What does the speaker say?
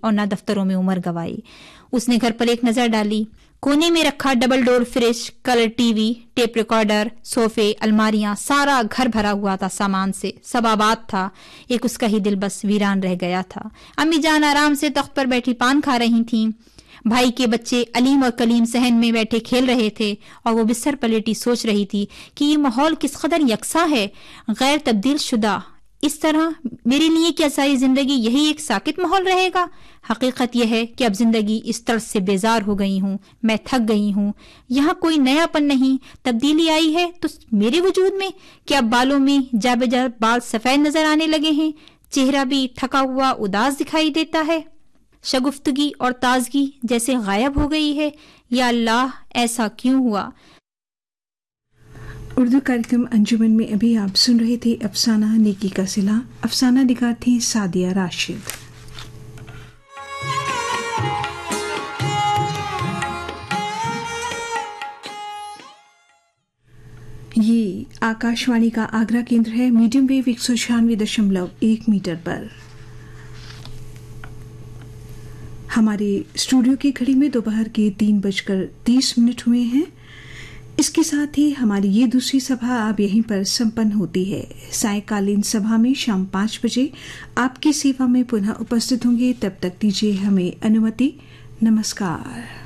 और न दफ्तरों में उम्र गवाई। उसने घर पर एक नजर डाली। कोने में रखा double door fridge, colour TV, tape recorder, सोफे, अलमारियां, सारा घर भरा हुआ था सामान से, सब आबाद था। एक उसका ही दिल बस वीरान रह गया था। अम्मी जान आराम से तख्त पर बैठी पान खा रही थीं। भाई के बच्चे अलीम और कलीम सहन में बैठे खेल रहे थे और वो बिस्तर पर लेटी सोच रही थी कि ये माहौल किस कदर यकसा है, गैर तब्दील शुदा। इस तरह मेरे लिए क्या सारी जिंदगी यही एक साकित माहौल रहेगा? हकीकत यह है कि अब जिंदगी इस तर्ज से बेजार हो गई हूँ, मैं थक गई हूँ। यहाँ कोई नयापन नहीं, तब्दीली आई है तो मेरे वजूद में। क्या बालों में जा बजा बाल सफेद नजर आने लगे हैं? चेहरा भी थका हुआ उदास दिखाई देता है। शगुफ्तगी और ताजगी जैसे गायब हो गई है। या अल्लाह, ऐसा क्यों हुआ? उर्दू कार्यक्रम अंजुमन में अभी आप सुन रहे थे अफसाना नेकी का सिला। अफसाना निगार थी सादिया राशिद। ये आकाशवाणी का आगरा केंद्र है। मीडियम वेव 196.1 मीटर पर। हमारे स्टूडियो की घड़ी में दोपहर के 3:30 हुए हैं। इसके साथ ही हमारी ये दूसरी सभा अब यहीं पर संपन्न होती है। सायकालीन सभा में शाम 5 बजे आपकी सेवा में पुनः उपस्थित होंगे। तब तक दीजिए हमें अनुमति। नमस्कार।